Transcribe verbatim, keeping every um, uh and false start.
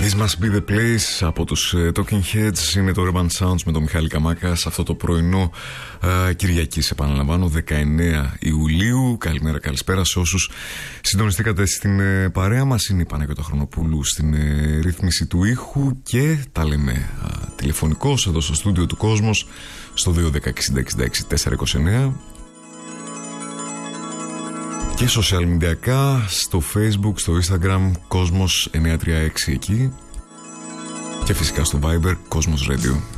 This must be the place από τους uh, Talking Heads. Είναι το Urban Sounds με τον Μιχάλη Καμάκα σε αυτό το πρωινό uh, Κυριακής, επαναλαμβάνω, δεκαεννέα Ιουλίου. Καλημέρα, καλησπέρα σε όσους συντονιστήκατε στην uh, παρέα μας. Είναι η Παναγιώτα Χρονοπούλου στην uh, ρύθμιση του ήχου και τα λέμε uh, τηλεφωνικώς εδώ στο στούντιο του Κόσμος στο δύο ένα μηδέν εξήντα εξήντα έξι τετρακόσια είκοσι εννέα και social media στο Facebook, στο Instagram Κόσμος εννιακόσια τριάντα έξι εκεί και φυσικά στο Viber Κόσμος Radio.